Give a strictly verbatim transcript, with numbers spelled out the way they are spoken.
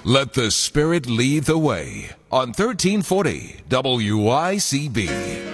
Let the Spirit lead the way on thirteen forty W I C B.